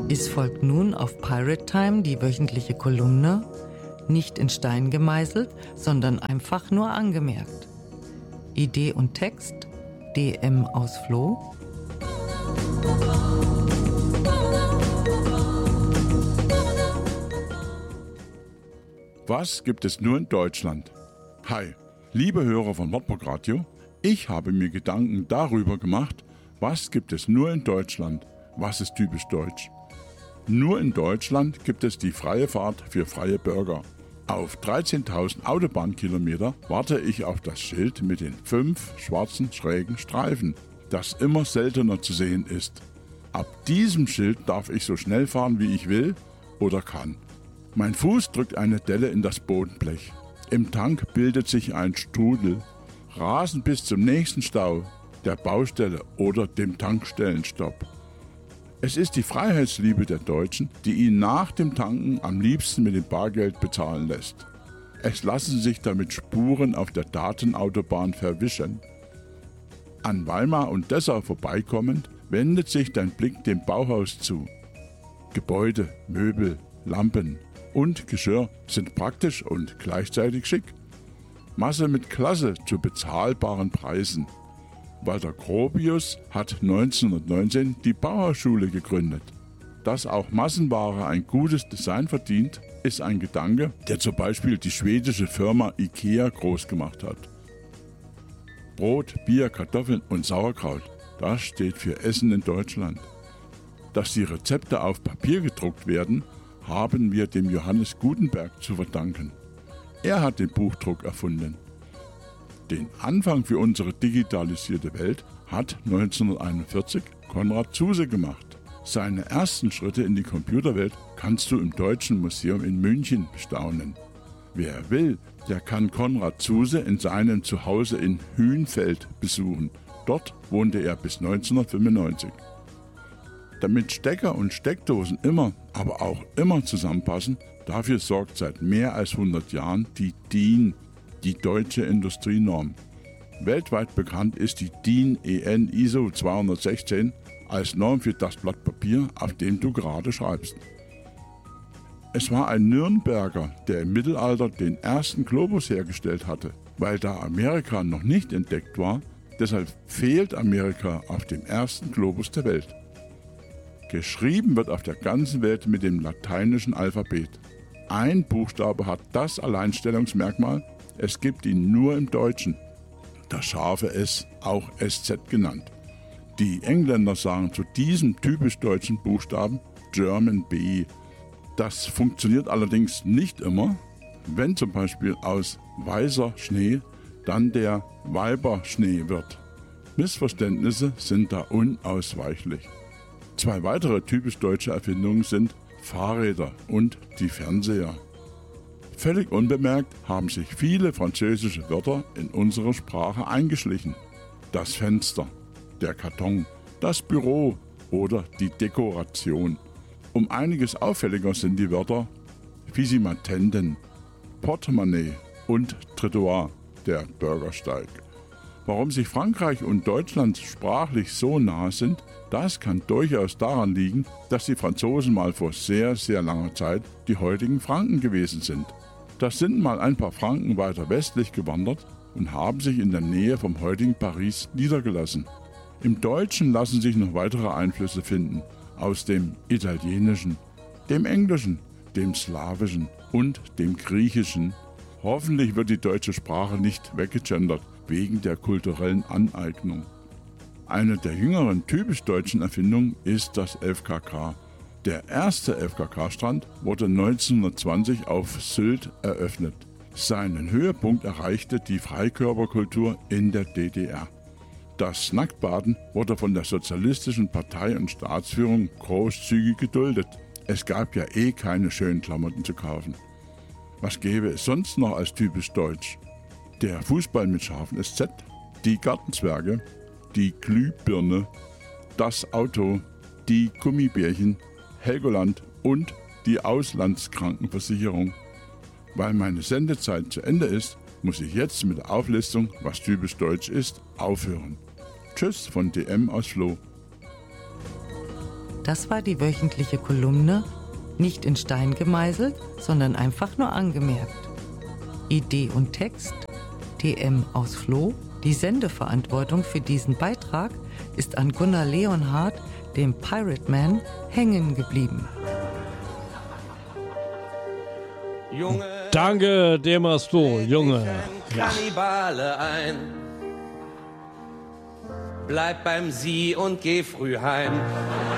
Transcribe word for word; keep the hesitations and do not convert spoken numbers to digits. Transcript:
Es folgt nun auf Pirate Time die wöchentliche Kolumne, nicht in Stein gemeißelt, sondern einfach nur angemerkt. Idee und Text D M aus Floh. Was gibt es nur in Deutschland? Hi, liebe Hörer von Wartburg Radio, ich habe mir Gedanken darüber gemacht, was gibt es nur in Deutschland, was ist typisch deutsch. Nur in Deutschland gibt es die freie Fahrt für freie Bürger. Auf dreizehntausend Autobahnkilometer warte ich auf das Schild mit den fünf schwarzen schrägen Streifen, das immer seltener zu sehen ist. Ab diesem Schild darf ich so schnell fahren, wie ich will oder kann. Mein Fuß drückt eine Delle in das Bodenblech. Im Tank bildet sich ein Strudel. Rasen bis zum nächsten Stau, der Baustelle oder dem Tankstellenstopp. Es ist die Freiheitsliebe der Deutschen, die ihn nach dem Tanken am liebsten mit dem Bargeld bezahlen lässt. Es lassen sich damit Spuren auf der Datenautobahn verwischen. An Weimar und Dessau vorbeikommend, wendet sich dein Blick dem Bauhaus zu. Gebäude, Möbel, Lampen und Geschirr sind praktisch und gleichzeitig schick. Masse mit Klasse zu bezahlbaren Preisen. Walter Gropius hat neunzehnhundertneunzehn die Bauhausschule gegründet. Dass auch Massenware ein gutes Design verdient, ist ein Gedanke, der zum Beispiel die schwedische Firma Ikea groß gemacht hat. Brot, Bier, Kartoffeln und Sauerkraut, das steht für Essen in Deutschland. Dass die Rezepte auf Papier gedruckt werden, haben wir dem Johannes Gutenberg zu verdanken. Er hat den Buchdruck erfunden. Den Anfang für unsere digitalisierte Welt hat neunzehnhunderteinundvierzig Konrad Zuse gemacht. Seine ersten Schritte in die Computerwelt kannst du im Deutschen Museum in München bestaunen. Wer will, der kann Konrad Zuse in seinem Zuhause in Hünfeld besuchen. Dort wohnte er bis neunzehnhundertfünfundneunzig. Damit Stecker und Steckdosen immer, aber auch immer zusammenpassen, dafür sorgt seit mehr als hundert Jahren die D I N, die Deutsche Industrienorm. Weltweit bekannt ist die D I N E N I S O zweihundertsechzehn als Norm für das Blatt Papier, auf dem du gerade schreibst. Es war ein Nürnberger, der im Mittelalter den ersten Globus hergestellt hatte. Weil da Amerika noch nicht entdeckt war, deshalb fehlt Amerika auf dem ersten Globus der Welt. Geschrieben wird auf der ganzen Welt mit dem lateinischen Alphabet. Ein Buchstabe hat das Alleinstellungsmerkmal, es gibt ihn nur im Deutschen. Das scharfe S, auch S Z genannt. Die Engländer sagen zu diesem typisch deutschen Buchstaben German B. Das funktioniert allerdings nicht immer. Wenn zum Beispiel aus weißer Schnee dann der Weiberschnee wird. Missverständnisse sind da unausweichlich. Zwei weitere typisch deutsche Erfindungen sind Fahrräder und die Fernseher. Völlig unbemerkt haben sich viele französische Wörter in unsere Sprache eingeschlichen. Das Fenster, der Karton, das Büro oder die Dekoration. Um einiges auffälliger sind die Wörter Fisimatenden, Portemonnaie und Trottoir, der Bürgersteig. Warum sich Frankreich und Deutschland sprachlich so nah sind, das kann durchaus daran liegen, dass die Franzosen mal vor sehr, sehr langer Zeit die heutigen Franken gewesen sind. Das sind mal ein paar Franken weiter westlich gewandert und haben sich in der Nähe vom heutigen Paris niedergelassen. Im Deutschen lassen sich noch weitere Einflüsse finden, aus dem Italienischen, dem Englischen, dem Slawischen und dem Griechischen. Hoffentlich wird die deutsche Sprache nicht weggegendert, wegen der kulturellen Aneignung. Eine der jüngeren typisch deutschen Erfindungen ist das F K K. Der erste F K K-Strand wurde neunzehnhundertzwanzig auf Sylt eröffnet. Seinen Höhepunkt erreichte die Freikörperkultur in der D D R. Das Nacktbaden wurde von der Sozialistischen Partei und Staatsführung großzügig geduldet. Es gab ja eh keine schönen Klamotten zu kaufen. Was gäbe es sonst noch als typisch deutsch? Der Fußball mit scharfem S Z, die Gartenzwerge, die Glühbirne, das Auto, die Gummibärchen, Helgoland und die Auslandskrankenversicherung. Weil meine Sendezeit zu Ende ist, muss ich jetzt mit der Auflistung, was typisch deutsch ist, aufhören. Tschüss von D M aus Floh. Das war die wöchentliche Kolumne, nicht in Stein gemeißelt, sondern einfach nur angemerkt. Idee und Text, D M aus Floh. Die Sendeverantwortung für diesen Beitrag ist an Gunnar Leonhardt, dem Pirate Man, hängen geblieben. Junge, Danke, Demasto, Junge. Ja. Kannibale ein. Bleib beim Sie und geh früh heim.